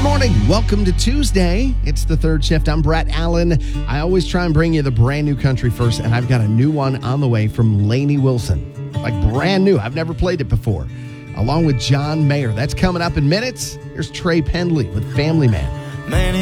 morning. Welcome to Tuesday. It's the third shift. I'm Brett Allen. I always try and bring you the brand new country first, and I've got a new one on the way from Lainey Wilson. Like brand new. I've never played it before. Along with John Mayer. That's coming up in minutes. Here's Trey Pendley with Family Man. Man,